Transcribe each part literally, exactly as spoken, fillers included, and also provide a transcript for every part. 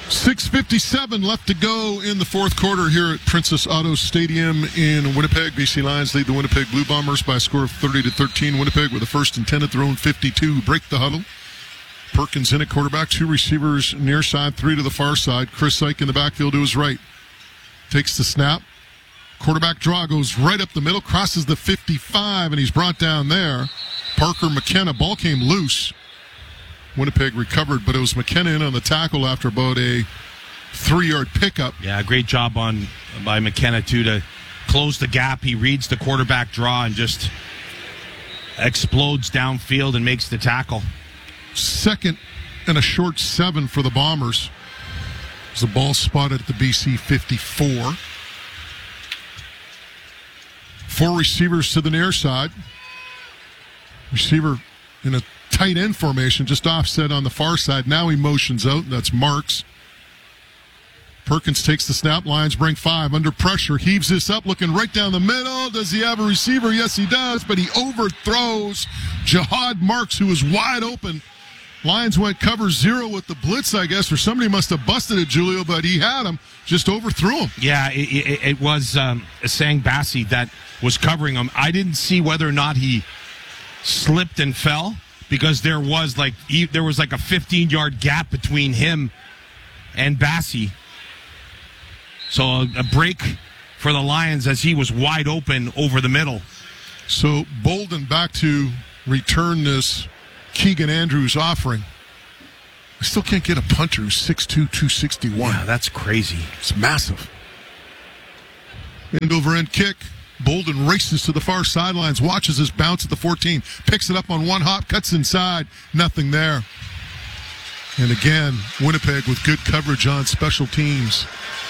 six fifty-seven left to go in the fourth quarter here at Princess Auto Stadium in Winnipeg. B C Lions lead the Winnipeg Blue Bombers by a score of thirty to thirteen. Winnipeg with a first and ten at their own fifty-two. Break the huddle. Perkins in at quarterback, two receivers near side, three to the far side. Chris Syke in the backfield to his right. Takes the snap. Quarterback draw goes right up the middle, crosses the fifty-five, and he's brought down there. Parker McKenna, ball came loose. Winnipeg recovered, but it was McKenna in on the tackle after about a three-yard pickup. Yeah, great job on by McKenna, too, to close the gap. He reads the quarterback draw and just explodes downfield and makes the tackle. Second and a short seven for the Bombers. There's the ball spotted at the B C fifty-four. Four receivers to the near side. Receiver in a tight end formation, just offset on the far side. Now he motions out, and that's Marks. Perkins takes the snap. Lions bring five. Under pressure, heaves this up, looking right down the middle. Does he have a receiver? Yes, he does, but he overthrows Jihad Marks, who is wide open. Lions went cover zero with the blitz, I guess, or somebody must have busted it, Julio, but he had him, just overthrew him. Yeah, it, it, it was um, Sang Bassi that was covering him. I didn't see whether or not he slipped and fell, because there was like he, there was like a fifteen-yard gap between him and Bassi. So a, a break for the Lions as he was wide open over the middle. So Bolden back to return this Keegan Andrews offering. I still can't get a punter who's six two, two sixty-one. Yeah, that's crazy. It's massive. End over end kick. Bolden races to the far sidelines, watches his bounce at the fourteen, picks it up on one hop, cuts inside. Nothing there. And again, Winnipeg with good coverage on special teams.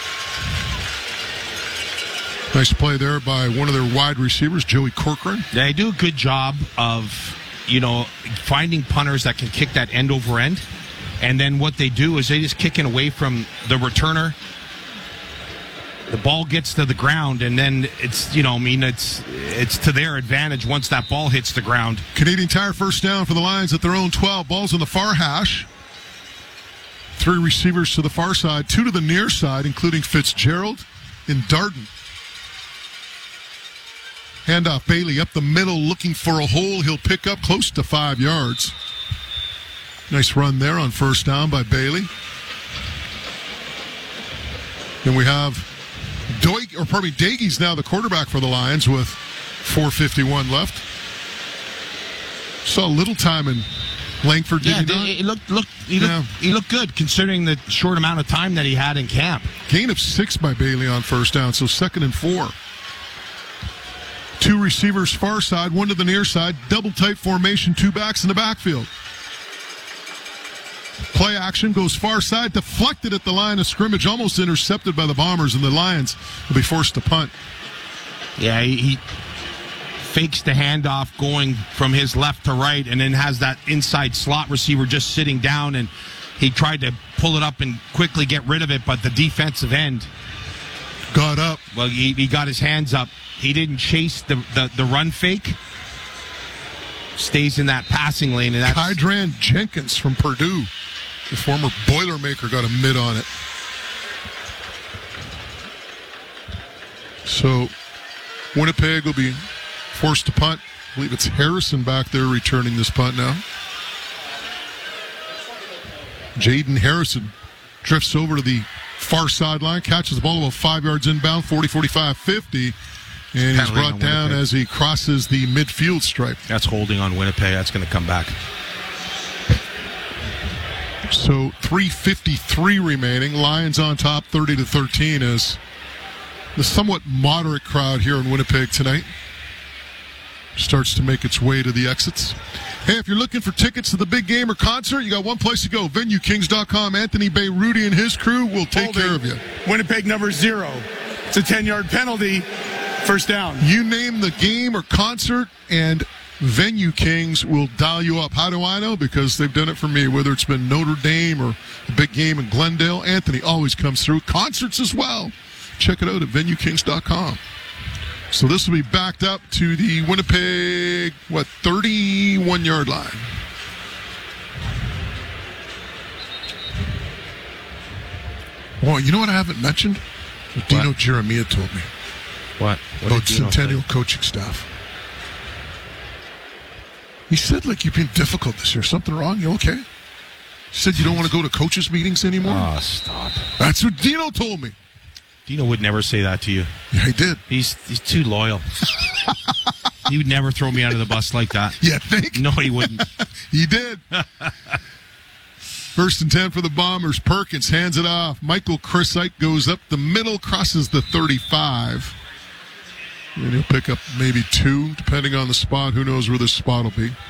Nice play there by one of their wide receivers, Joey Corcoran. They do a good job of, you know, finding punters that can kick that end over end. And then what they do is they just kick it away from the returner. The ball gets to the ground, and then it's, you know, I mean, it's it's to their advantage once that ball hits the ground. Canadian Tire first down for the Lions at their own twelve. Ball's on the far hash. Three receivers to the far side, two to the near side, including Fitzgerald and Darden. Handoff Bailey up the middle, looking for a hole. He'll pick up close to five yards. Nice run there on first down by Bailey. Then we have Doig, or pardon me, Daigie's now the quarterback for the Lions with four fifty-one left. Saw a little time in Langford, did yeah, he not? It looked, looked, he, looked, Yeah. he looked good considering the short amount of time that he had in camp. Gain of six by Bailey on first down, so second and four. Two receivers far side, one to the near side, double tight formation, two backs in the backfield. Play action goes far side, deflected at the line of scrimmage, almost intercepted by the Bombers, and the Lions will be forced to punt. Yeah, he, he fakes the handoff going from his left to right, and then has that inside slot receiver just sitting down, and he tried to pull it up and quickly get rid of it, but the defensive end got up. Well, he, he got his hands up. He didn't chase the, the, the run fake. Stays in that passing lane. And that's Kydran Jenkins from Purdue, the former Boilermaker, got a mid on it. So Winnipeg will be forced to punt. I believe it's Harrison back there returning this punt now. Jaden Harrison drifts over to the far sideline, catches the ball about five yards inbound, forty, forty-five, fifty. And he's brought down as he crosses the midfield stripe. That's holding on Winnipeg. That's going to come back. So three fifty-three remaining. Lions on top, thirty to thirteen, as the somewhat moderate crowd here in Winnipeg tonight starts to make its way to the exits. Hey, if you're looking for tickets to the big game or concert, you got one place to go, venue kings dot com. Anthony Bayruti and his crew will take Holding. care of you. Winnipeg number zero. It's a ten-yard penalty. First down. You name the game or concert, and Venue Kings will dial you up. How do I know? Because they've done it for me, whether it's been Notre Dame or a big game in Glendale. Anthony always comes through. Concerts as well. Check it out at venue kings dot com. So this will be backed up to the Winnipeg, what, thirty-one-yard line. Well, you know what I haven't mentioned? What Dino Jeremiah told me. What? What About did Dino Centennial say? coaching staff. He said, like, you've been difficult this year. Something wrong? You okay? He said you don't want to go to coaches' meetings anymore? Oh, stop. That's what Dino told me. Dino would never say that to you. Yeah, he did. He's he's too loyal. He would never throw me under the bus like that. Yeah, think? No, he wouldn't. He did. First and ten for the Bombers. Perkins hands it off. Michael Chrisite goes up the middle, crosses the thirty-five. And he'll pick up maybe two, depending on the spot. Who knows where this spot will be.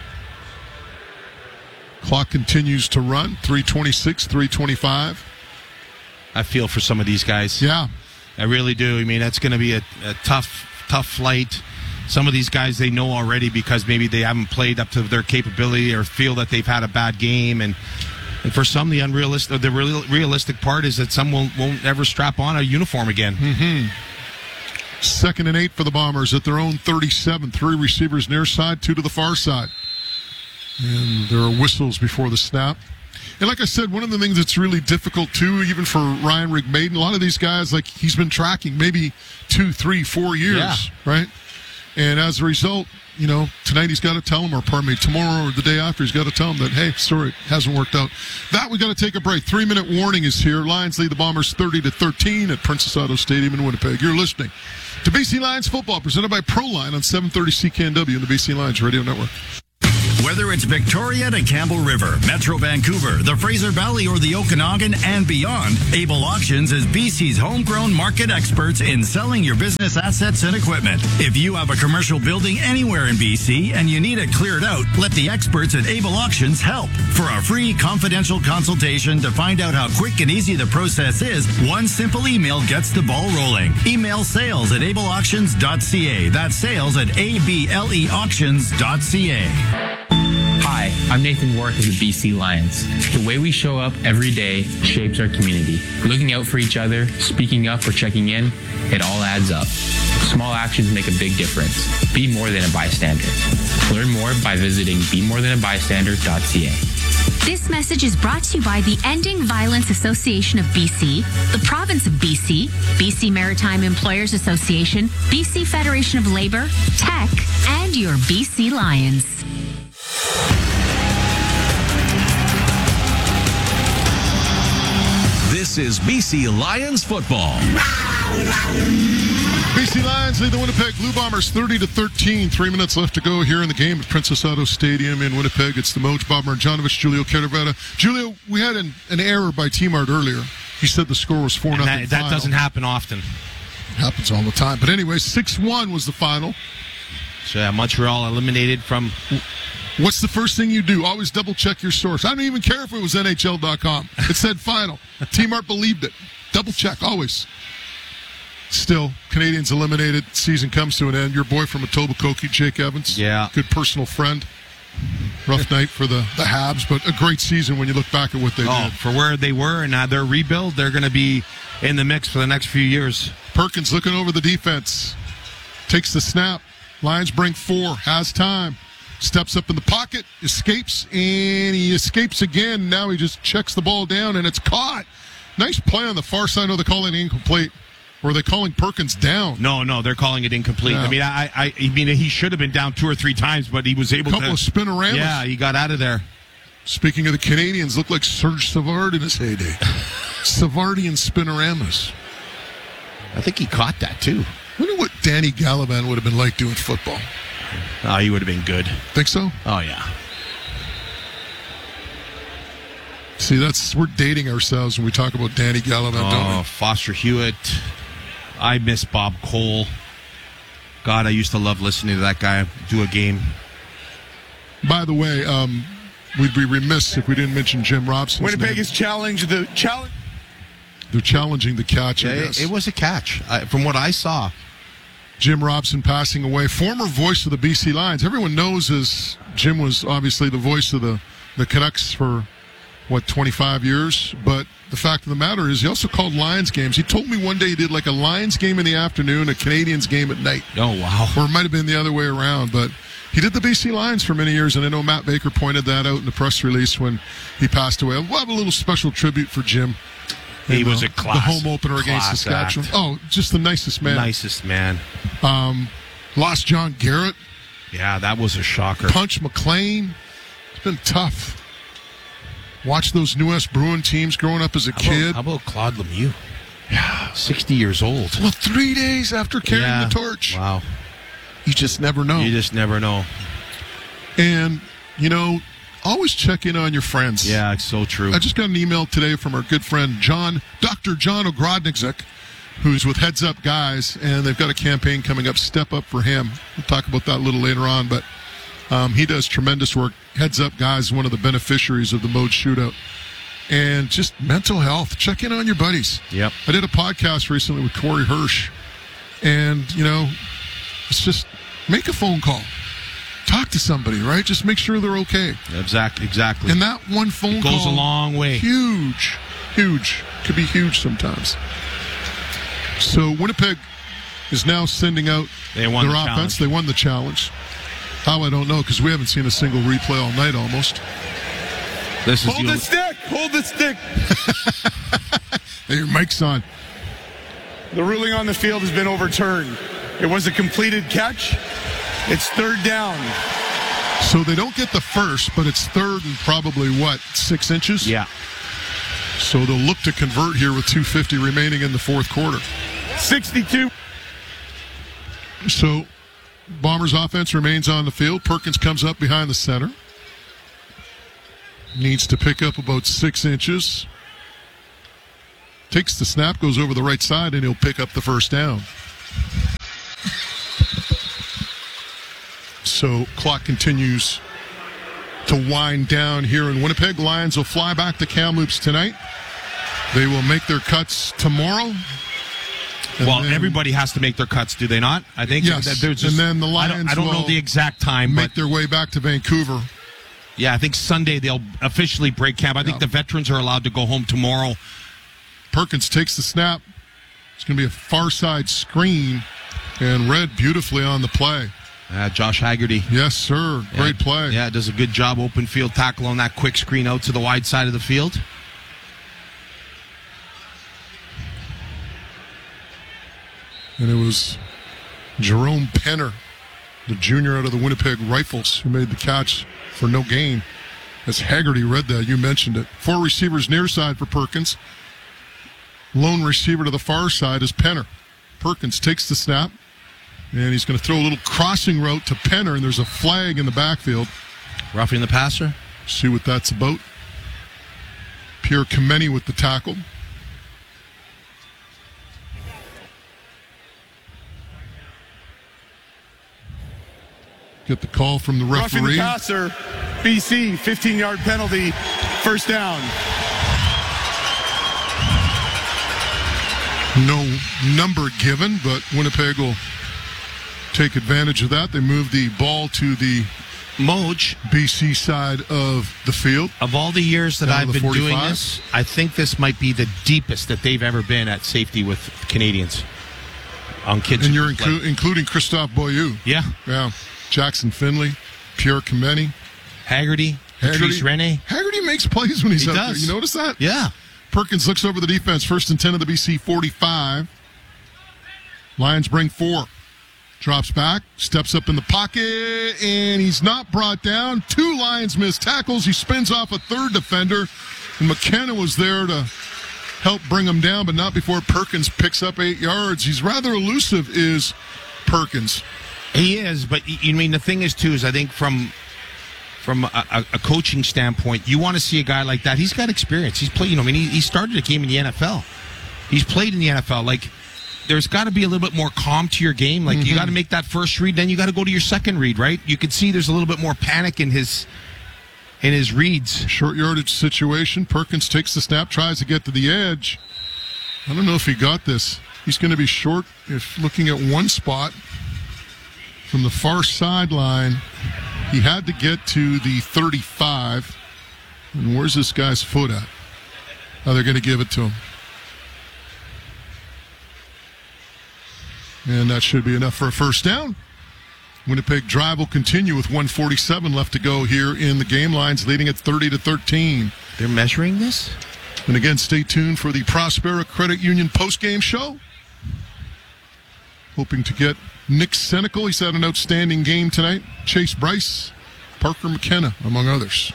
Clock continues to run. three twenty-six, three twenty-five. I feel for some of these guys. Yeah. I really do. I mean, that's going to be a, a tough, tough flight. Some of these guys they know already because maybe they haven't played up to their capability or feel that they've had a bad game. And, and for some, the unrealistic, the real, realistic part is that some won't, won't ever strap on a uniform again. Mm-hmm. Second and eight for the Bombers at their own thirty-seven. Three receivers near side, two to the far side. And there are whistles before the snap. And like I said, one of the things that's really difficult, too, even for Ryan Rigmaiden, a lot of these guys, like, he's been tracking maybe two, three, four years, yeah. right? And as a result, you know, tonight he's got to tell him, or pardon me, tomorrow or the day after, he's got to tell him that, hey, sorry, it hasn't worked out. That, we got to take a break. Three-minute warning is here. Lions lead the Bombers thirty to thirteen at Princess Auto Stadium in Winnipeg. You're listening to B C Lions Football, presented by Proline on seven thirty C K N W and the B C Lions Radio Network. Whether it's Victoria to Campbell River, Metro Vancouver, the Fraser Valley, or the Okanagan and beyond, Able Auctions is B C's homegrown market experts in selling your business assets and equipment. If you have a commercial building anywhere in B C and you need it cleared out, let the experts at Able Auctions help. For a free confidential consultation to find out how quick and easy the process is, one simple email gets the ball rolling. Email sales at able auctions dot c a. That's sales at a b l e auctions dot c a. Hi, I'm Nathan Warth of the B C Lions. The way we show up every day shapes our community. Looking out for each other, speaking up or checking in, it all adds up. Small actions make a big difference. Be more than a bystander. Learn more by visiting be more than a bystander dot c a. This message is brought to you by the Ending Violence Association of B C, the Province of B C, B C Maritime Employers Association, B C Federation of Labor, Tech, and your B C Lions. This is B C Lions football. B C Lions lead the Winnipeg Blue Bombers thirty to thirteen. Three minutes left to go here in the game at Princess Auto Stadium in Winnipeg. It's the Moj, Bob Marjanovic, Julio Caravetta. Julio, we had an, an error by T-Mart earlier. He said the score was four nothing. That, that doesn't happen often. It happens all the time. But anyway, six one was the final. So yeah, Montreal eliminated from... What's the first thing you do? Always double check your source. I don't even care if it was N H L dot com. It said final. T-Mart believed it. Double check, always. Still, Canadians eliminated. Season comes to an end. Your boy from Etobicoke, Jake Evans. Yeah. Good personal friend. Rough night for the, the Habs, but a great season when you look back at what they oh, did. For where they were and uh, their rebuild, they're going to be in the mix for the next few years. Perkins looking over the defense. Takes the snap. Lions bring four. Has time. Steps up in the pocket. Escapes. And he escapes again. Now he just checks the ball down, and it's caught. Nice play on the far side. Oh, they're calling it incomplete. Or are they calling Perkins down? No, no, they're calling it incomplete. Yeah. I mean, I, I, I mean, he should have been down two or three times, but he was able Couple to. of spinoramas. Yeah, he got out of there. Speaking of the Canadians, look like Serge Savard in his heyday. Savardian spinoramas. I think he caught that too. I wonder what Danny Gallivan would have been like doing football. Oh, he would have been good. Think so? Oh, yeah. See, that's we're dating ourselves when we talk about Danny Gallivan, Oh, don't we? Foster Hewitt. I miss Bob Cole. God, I used to love listening to that guy do a game. By the way, um, we'd be remiss if we didn't mention Jim Robson. Winnipeg has challenged the challenge. They're challenging the catch, I Yeah, guess. it, it was a catch, I, from what I saw. Jim Robson passing away, former voice of the B C Lions. Everyone knows as Jim was obviously the voice of the, the Canucks for, what, twenty-five years? But the fact of the matter is he also called Lions games. He told me one day he did like a Lions game in the afternoon, a Canadians game at night. Oh, wow. Or it might have been the other way around, but he did the B C Lions for many years, and I know Matt Baker pointed that out in the press release when he passed away. We'll have a little special tribute for Jim He And was the, a class. The home opener against class Saskatchewan. act. Oh, just the nicest man. Nicest man. Um, lost John Garrett. Yeah, that was a shocker. Punch McLean. It's been tough. Watch those New West Bruin teams growing up as a How kid. About, how about Claude Lemieux? Yeah, sixty years old. Well, three days after carrying Yeah. the torch. Wow. You just never know. You just never know. And, you know, always check in on your friends. Yeah, it's so true. I just got an email today from our good friend John, Doctor John Ogrodniczek, who's with Heads Up Guys, and they've got a campaign coming up, Step Up for Him. We'll talk about that a little later on, but um, he does tremendous work. Heads Up Guys is one of the beneficiaries of the Mode Shootout. And just mental health. Check in on your buddies. Yep. I did a podcast recently with Corey Hirsch, and, you know, it's just make a phone call. Talk to somebody, right? Just make sure they're okay. Exactly. Exactly. And that one phone it call goes a long way. Huge, huge. Could be huge sometimes. So Winnipeg is now sending out They won their the offense. challenge. They won the challenge. How, I don't know, because we haven't seen a single replay all night almost. This is Hold the the stick! Hold the stick! Hey, your mic's on. The ruling on the field has been overturned. It was a completed catch. It's third down. So they don't get the first, but it's third and probably, what, six inches? Yeah. So they'll look to convert here with two fifty remaining in the fourth quarter. sixty-two. So Bombers offense remains on the field. Perkins comes up behind the center. Needs to pick up about six inches. Takes the snap, goes over the right side, and he'll pick up the first down. So clock continues to wind down here in Winnipeg. Lions will fly back to Kamloops tonight. They will make their cuts tomorrow. And Well, then- everybody has to make their cuts, do they not? I think Yes, that there's just, and then the I don't, Lions I don't know will the exact time, make but their way back to Vancouver. yeah, I think Sunday they'll officially break camp. I think Yeah. the veterans are allowed to go home tomorrow. Perkins takes the snap. It's going to be a far side screen and read beautifully on the play. Uh, Josh Haggerty. Yes, sir. Great yeah, play. Yeah, does a good job open field tackle on that quick screen out to the wide side of the field. And it was Jerome Penner, the junior out of the Winnipeg Rifles, who made the catch for no gain. As Haggerty read that, you mentioned it. Four receivers near side for Perkins. Lone receiver to the far side is Penner. Perkins takes the snap, and he's going to throw a little crossing route to Penner, and there's a flag in the backfield. Roughing the passer. See what that's about. Pierre Kameni with the tackle. Get the call from the Roughing the referee. passer. B C, fifteen-yard penalty. First down. No number given, but Winnipeg will take advantage of that. They move the ball to the Moj, B C side of the field. of all the years that Down to I've the been doing forty-five. this, I think this might be the deepest that they've ever been at safety with Canadians on kids. And who you're play. inclu- including Christophe Boyou. Yeah. Yeah. Jackson Finley, Pierre Kameni. Haggerty, Patrice Rene. Haggerty makes plays when he's He out does. there. You notice that? Yeah. Perkins looks over the defense. First and ten of the B C forty-five. Lions bring four. Drops back, steps up in the pocket, and he's not brought down. Two Lions miss tackles. He spins off a third defender, and McKenna was there to help bring him down, but not before Perkins picks up eight yards. He's rather elusive, is Perkins. He is, but y- you mean the thing is too is I think from from a, a, a coaching standpoint, you want to see a guy like that. He's got experience. He's played. You know, I mean, he, he started a game in the N F L. He's played in the N F L. Like, there's got to be a little bit more calm to your game. Like, Mm-hmm. you got to make that first read, then you got to go to your second read. Right? You can see there's a little bit more panic in his in his reads. Short yardage situation. Perkins takes the snap, tries to get to the edge. I don't know if he got this. He's going to be short if looking at one spot from the far sideline. He had to get to the thirty-five. And where's this guy's foot at? Oh, they're going to give it to him. And that should be enough for a first down. Winnipeg drive will continue with one forty-seven left to go here in the game. Lines leading at thirty to thirteen. They're measuring this. And again, stay tuned for the Prospera Credit Union postgame show. Hoping to get Nick Senecal. He's had an outstanding game tonight. Chase Bryce, Parker McKenna, among others.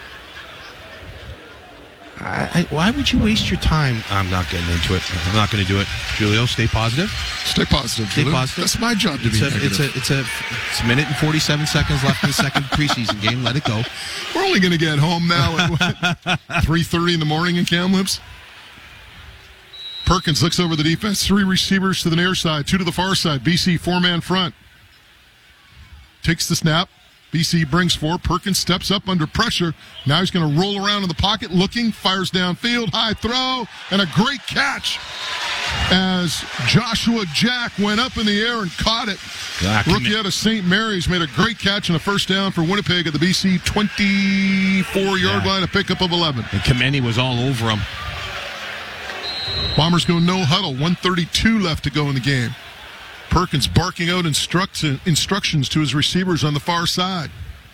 I, I, why would you waste your time? I'm not getting into it. I'm not going to do it. Julio, stay positive. Stay positive, Stay Julio. positive. That's my job to it's be a, negative. It's a, it's, a, it's a minute and forty-seven seconds left in the second preseason game. Let it go. We're only going to get home now at three thirty in the morning in Kamloops. Perkins looks over the defense. Three receivers to the near side, two to the far side. B C four-man front. Takes the snap. B C brings four. Perkins steps up under pressure. Now he's going to roll around in the pocket, looking, fires downfield, high throw, and a great catch as Joshua Jack went up in the air and caught it. Yeah, Rookie out of Saint Mary's made a great catch and a first down for Winnipeg at the B C twenty-four-yard Yeah. line, a pickup of eleven. And Kameni was all over him. Bombers go no huddle. one thirty-two left to go in the game. Perkins barking out instruct- instructions to his receivers on the far side.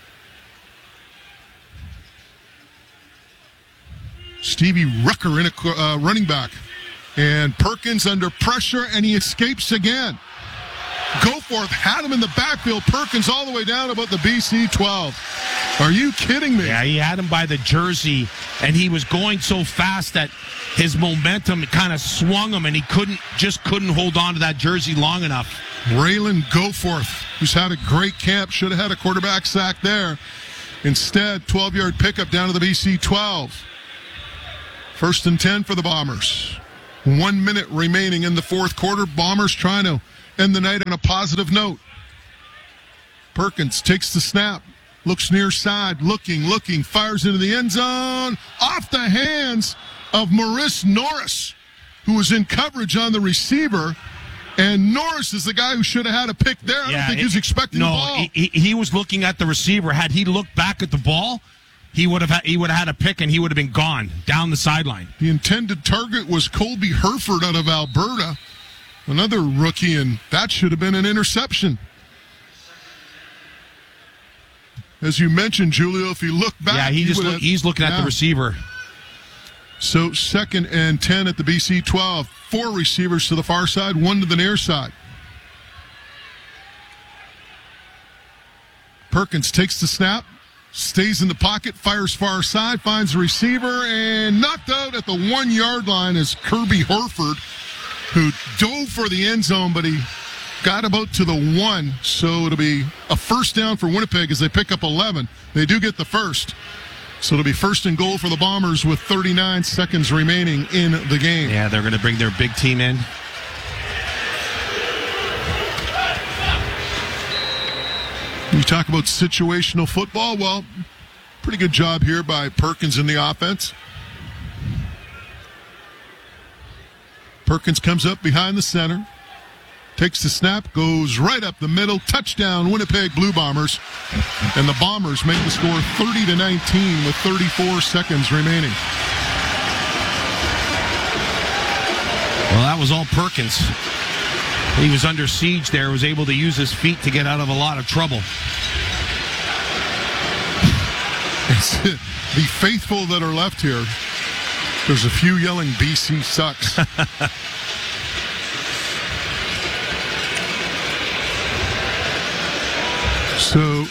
Stevie Rucker in a uh, running back. And Perkins under pressure, and he escapes again. Goforth had him in the backfield. Perkins all the way down about the B C twelve. Are you kidding me? Yeah, he had him by the jersey, and he was going so fast that his momentum kind of swung him, and he couldn't just couldn't hold on to that jersey long enough. Raylan Goforth, who's had a great camp, should have had a quarterback sack there. Instead, twelve-yard pickup down to the B C twelve. First and ten for the Bombers. One minute remaining in the fourth quarter. Bombers trying to end the night on a positive note. Perkins takes the snap, looks near side, looking, looking, fires into the end zone, off the hands of Maurice Norris, who was in coverage on the receiver. And Norris is the guy who should have had a pick there. I Yeah, don't think it- he was expecting no, the ball. he, he he was looking at the receiver. Had he looked back at the ball, he would have had, he would have had a pick, and he would have been gone down the sideline. The intended target was Colby Herford out of Alberta, another rookie, and that should have been an interception. As you mentioned, Julio, if he looked back, Yeah, he just would look, have- he's looking at Yeah. the receiver. So second and ten at the B C twelve. Four receivers to the far side, one to the near side. Perkins takes the snap, stays in the pocket, fires far side, finds the receiver, and knocked out at the one-yard line is Kirby Horford, who dove for the end zone, but he got about to the one, so it'll be a first down for Winnipeg as they pick up eleven. They do get the first. So it'll be first and goal for the Bombers with thirty-nine seconds remaining in the game. Yeah, they're going to bring their big team in. You talk about situational football. Well, pretty good job here by Perkins in the offense. Perkins comes up behind the center, takes the snap, goes right up the middle. Touchdown, Winnipeg Blue Bombers. And the Bombers make the score thirty to nineteen with thirty-four seconds remaining. Well, that was all Perkins. He was under siege there, was able to use his feet to get out of a lot of trouble. It's the faithful that are left here. There's a few yelling, B C sucks. So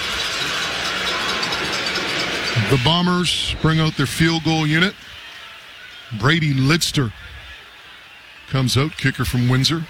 the Bombers bring out their field goal unit. Brady Lidster comes out, kicker from Windsor.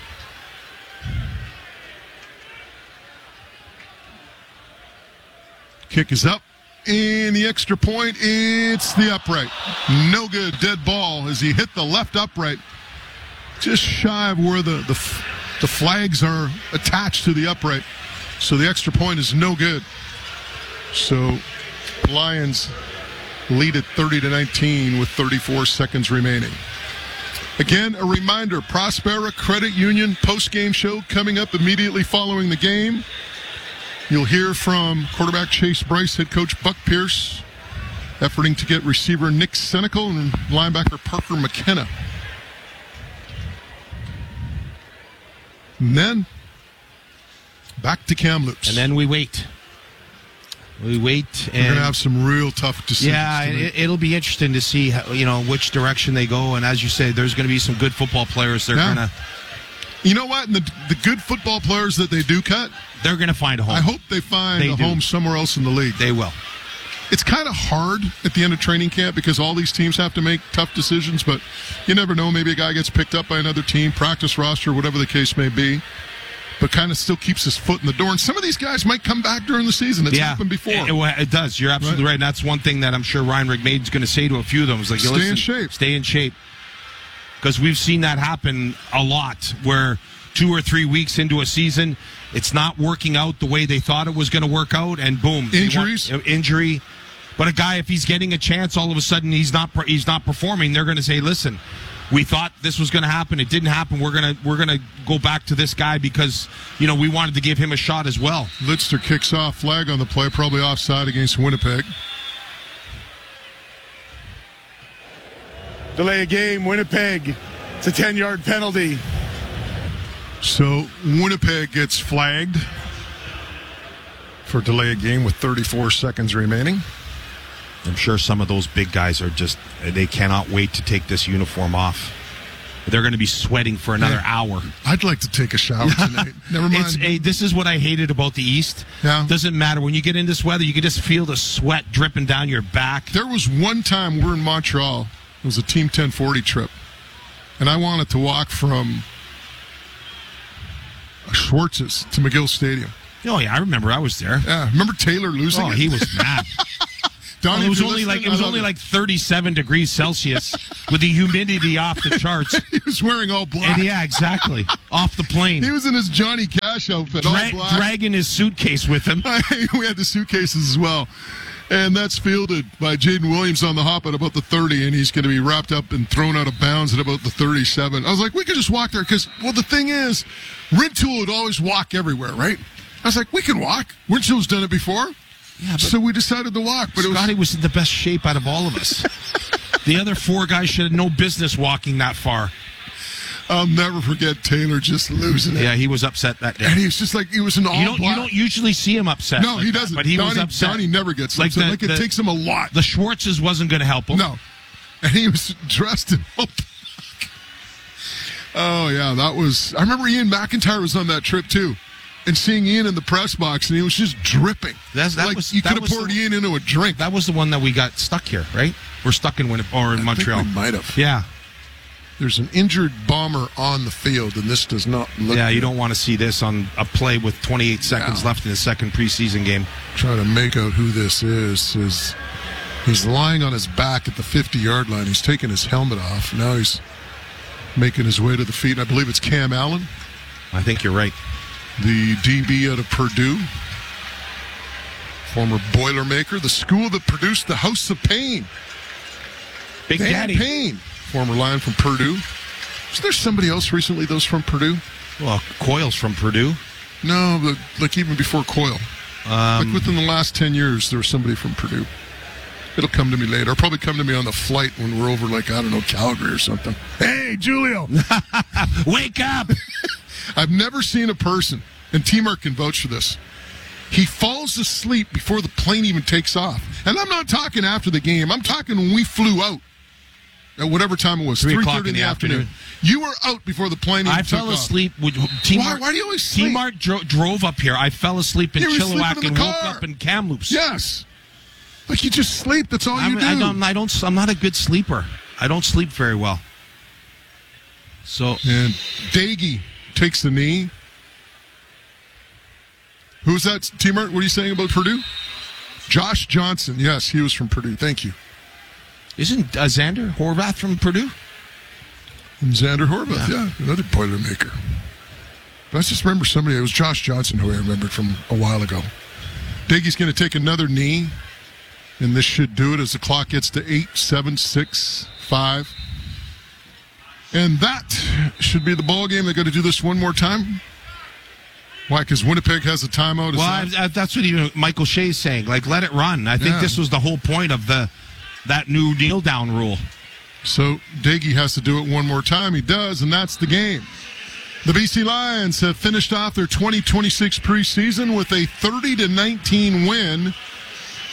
Kick is up, and the extra point, it's the upright. No good, dead ball as he hit the left upright, just shy of where the, the, the flags are attached to the upright. So the extra point is no good. So Lions lead at thirty to nineteen with thirty-four seconds remaining. Again, a reminder, Prospera Credit Union post-game show coming up immediately following the game. You'll hear from quarterback Chase Bryce, head coach Buck Pierce, efforting to get receiver Nick Senecal and linebacker Parker McKenna. And then back to Kamloops. And then we wait. We wait. We're and going to have some real tough decisions. Yeah, to make. it, it'll be interesting to see how, you know, which direction they go. And as you say, there's going to be some good football players. They're Yeah. going to You know what? And the, the good football players that they do cut, they're going to find a home. I hope they find They a do. home somewhere else in the league. They will. It's kind of hard at the end of training camp because all these teams have to make tough decisions, but you never know. Maybe a guy gets picked up by another team, practice roster, whatever the case may be, but kind of still keeps his foot in the door. And some of these guys might come back during the season. It's yeah, happened before. It, it, it does. You're absolutely right. right. And that's one thing that I'm sure Ryan Rigmaid's going to say to a few of them. Is like, Stay listen, in shape. Stay in shape. Because we've seen that happen a lot where two or three weeks into a season, it's not working out the way they thought it was going to work out, and boom. Injuries. Want, injury. But a guy, if he's getting a chance, all of a sudden he's not he's not performing. They're going to say, "Listen, we thought this was going to happen. It didn't happen. We're gonna we're gonna go back to this guy because you know we wanted to give him a shot as well." Lidster kicks off, flag on the play, probably offside against Winnipeg. Delay a game, Winnipeg. It's a ten-yard penalty. So Winnipeg gets flagged for delay a game with thirty-four seconds remaining. I'm sure some of those big guys are just, they cannot wait to take this uniform off. They're going to be sweating for another Yeah. hour. I'd like to take a shower tonight. Never mind. It's a, this is what I hated about the East. Yeah. Doesn't matter. When you get in this weather, you can just feel the sweat dripping down your back. There was one time we're in Montreal. It was a Team ten forty trip. And I wanted to walk from Schwartz's to McGill Stadium. Oh, yeah, I remember. I was there. Yeah. Remember Taylor losing Oh, it? he was mad. Donnie, it was if you're only like it listening, was I only love like thirty-seven degrees Celsius with the humidity off the charts. He was wearing all black. And yeah, exactly. Off the plane. He was in his Johnny Cash outfit, Dra- all black. dragging his suitcase with him. We had the suitcases as well. And that's fielded by Jaden Williams on the hop at about the thirty, and he's going to be wrapped up and thrown out of bounds at about the thirty-seven. I was like, we could just walk there because, well, the thing is, Rintoul would always walk everywhere, right? I was like, we can walk. Rintoul's done it before. Yeah, but So we decided to walk. But it Scotty was, was in the best shape out of all of us. The other four guys should have no business walking that far. I'll never forget Taylor just losing it. Yeah, he was upset that day. And he was just like, he was an all You don't, black. you don't usually see him upset. No, like he that, doesn't. But he Donnie, was upset. Donnie never gets like upset. the, like it the, takes him a lot. The Schwartzes wasn't going to help him. No. And he was dressed in all black. Oh, yeah, that was... I remember Ian McIntyre was on that trip, too. And seeing Ian in the press box, and he was just dripping. That's, that like was, you that could have was poured the, Ian into a drink. That was the one that we got stuck here, right? We're stuck in Winnipeg or in I Montreal. think we might have. Yeah. There's an injured bomber on the field, and this does not look Yeah, you good. don't want to see this on a play with twenty-eight seconds No. left in the second preseason game. Trying to make out who this is. is He's lying on his back at the fifty-yard line. He's taking his helmet off. Now he's making his way to the feet. And I believe it's Cam Allen, I think you're right. the D B out of Purdue. Former Boilermaker, the school that produced the House of Pain. Big Dan Daddy. Payne, former Lion from Purdue. Was there somebody else recently that was from Purdue? Well, Coyle's from Purdue. No, but like even before Coyle. Um, like within the last ten years, there was somebody from Purdue. It'll come to me later. It'll probably come to me on the flight when we're over, like, I don't know, Calgary or something. Hey, Julio! Wake up! I've never seen a person, and T-Mark can vouch for this, he falls asleep before the plane even takes off. And I'm not talking after the game. I'm talking when we flew out. At whatever time it was, Three three o'clock thirty in in the the afternoon. afternoon. You were out before the plane even I took fell off. asleep. With, T-Mark, Why- why do you always sleep? T-Mark dro- drove up here. I fell asleep in You were sleeping Chilliwack in the and woke car. up in Kamloops. Yes. Like you just sleep. That's all I'm, you do. I don't, I don't, I'm not a good sleeper. I don't sleep very well. So And Daigie takes the knee. Who's that, T-Mart? What are you saying about Purdue? Josh Johnson. Yes, he was from Purdue. Thank you. isn't uh, Xander Horvath from Purdue? And Xander Horvath, yeah. yeah, another Boilermaker. But I just remember somebody, it was Josh Johnson who I remembered from a while ago. Daigie's going to take another knee, and this should do it as the clock gets to eight, seven, six, five. And that should be the ball game. They're going to do this one more time. Why? Because Winnipeg has a timeout. Is Well, that- I, I, that's what even Michael Shea's saying. Like, let it run. I think Yeah. this was the whole point of the that new kneel down rule. So Daigie has to do it one more time. He does, and that's the game. The B C Lions have finished off their twenty twenty-six preseason with a thirty to nineteen win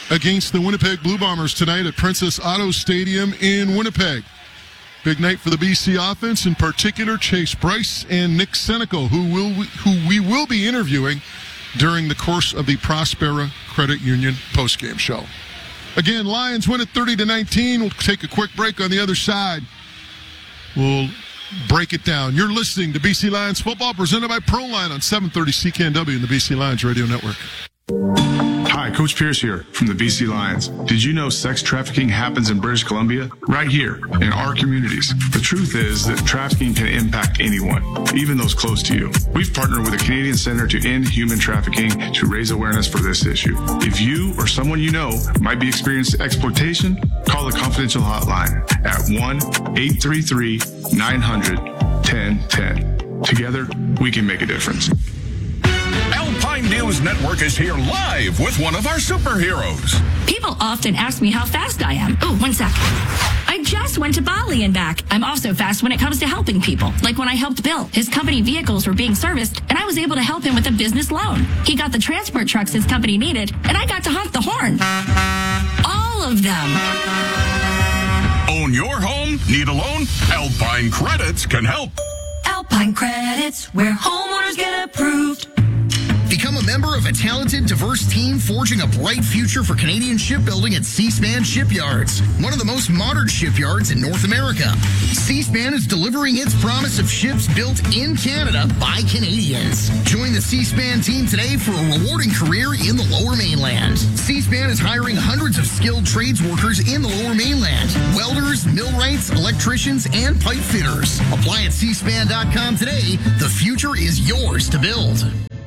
against the Winnipeg Blue Bombers tonight at Princess Auto Stadium in Winnipeg. Big night for the B C offense, in particular Chase Bryce and Nick Senecal, who will who we will be interviewing during the course of the Prospera Credit Union postgame show. Again, Lions win at thirty to nineteen. We'll take a quick break. On the other side, we'll break it down. You're listening to B C Lions football, presented by ProLine on seven thirty C K N W and the B C Lions Radio Network. Hi, Coach Pierce here from the B C Lions. Did you know sex trafficking happens in British Columbia? Right here, in our communities. The truth is that trafficking can impact anyone, even those close to you. We've partnered with the Canadian Center to End Human Trafficking to raise awareness for this issue. If you or someone you know might be experiencing exploitation, call the confidential hotline at one eight three three nine hundred ten ten. Together, we can make a difference. Alpine News Network is here live with one of our superheroes. People often ask me how fast I am. Oh, one sec. I just went to Bali and back. I'm also fast when it comes to helping people. Like when I helped Bill. His company vehicles were being serviced, and I was able to help him with a business loan. He got the transport trucks his company needed, and I got to honk the horn. All of them. Own your home? Need a loan? Alpine Credits can help. Alpine Credits, where homeowners get approved. Become a member of a talented, diverse team forging a bright future for Canadian shipbuilding at Seaspan Shipyards, one of the most modern shipyards in North America. Seaspan is delivering its promise of ships built in Canada by Canadians. Join the Seaspan team today for a rewarding career in the Lower Mainland. Seaspan is hiring hundreds of skilled trades workers in the Lower Mainland: welders, millwrights, electricians, and pipe fitters. Apply at seaspan dot com today. The future is yours to build.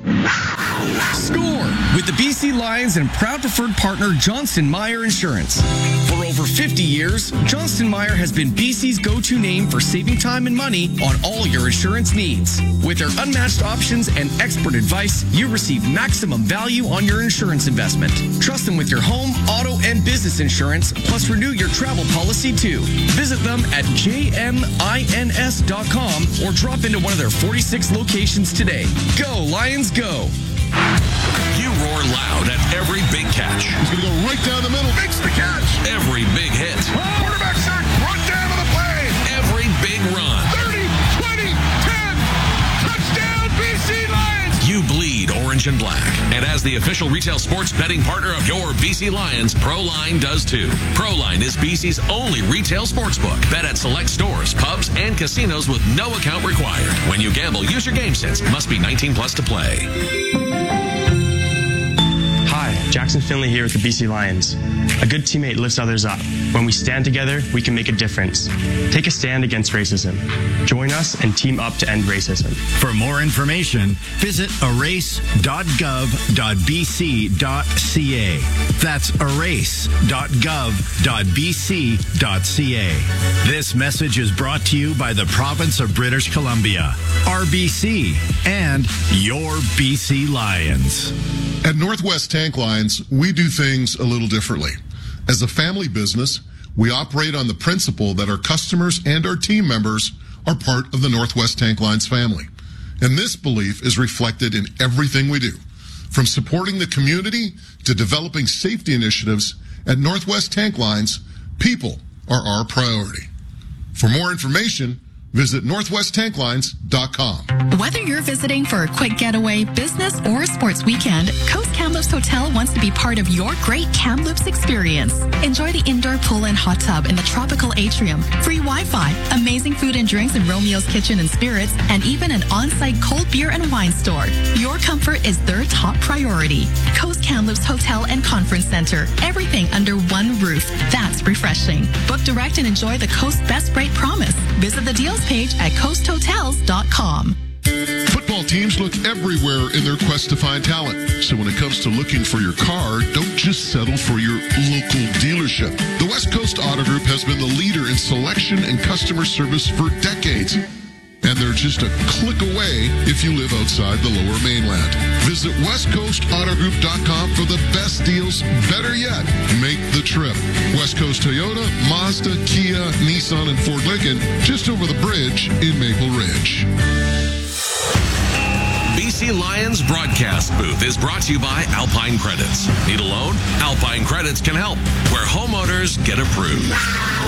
Score with the B C Lions and proud preferred partner Johnston Meyer Insurance. For over fifty years, Johnston Meyer has been B C's go-to name for saving time and money on all your insurance needs. With their unmatched options and expert advice, you receive maximum value on your insurance investment. Trust them with your home, auto, and business insurance, plus renew your travel policy too. Visit them at j m i n s dot com or drop into one of their forty-six locations today. Go, Lions, go! You roar loud at every big catch. He's going to go right down the middle. Makes the catch. Every big hit. Quarterback sack. Run down to the play. Every big run. thirty, twenty, ten. Touchdown, B C Lions. You bleed orange and black. And as the official retail sports betting partner of your B C Lions, ProLine does too. ProLine is B C's only retail sportsbook. Bet at select stores, pubs, and casinos with no account required. When you gamble, use your game sense. Must be nineteen plus to play. Hi, Jackson Finley here with the B C Lions. A good teammate lifts others up. When we stand together, we can make a difference. Take a stand against racism. Join us and team up to end racism. For more information, visit erase dot gov dot b c dot c a. That's erase dot gov dot b c dot c a. This message is brought to you by the province of British Columbia, R B C, and your B C Lions. At Northwest Tank Lines, we do things a little differently. As a family business, we operate on the principle that our customers and our team members are part of the Northwest Tank Lines family. And this belief is reflected in everything we do. From supporting the community to developing safety initiatives, at Northwest Tank Lines, people are our priority. For more information, visit northwest tank lines dot com. Whether you're visiting for a quick getaway, business, or sports weekend, Coast Kamloops Hotel wants to be part of your great Kamloops experience. Enjoy the indoor pool and hot tub in the tropical atrium, free Wi-Fi, amazing food and drinks in Romeo's Kitchen and Spirits, and even an on-site cold beer and wine store. Your comfort is their top priority. Coast Kamloops Hotel and Conference Center. Everything under one roof. That's refreshing. Book direct and enjoy the Coast Best Rate Promise. Visit the deals page at coast hotels dot com. Football teams look everywhere in their quest to find talent. So when it comes to looking for your car, don't just settle for your local dealership. The West Coast Auto Group has been the leader in selection and customer service for decades. And they're just a click away if you live outside the Lower Mainland. Visit west coast auto group dot com for the best deals. Better yet, make the trip. West Coast Toyota, Mazda, Kia, Nissan, and Ford Lincoln, just over the bridge in Maple Ridge. B C C Lions broadcast booth is brought to you by Alpine Credits. Need a loan? Alpine Credits can help, where homeowners get approved.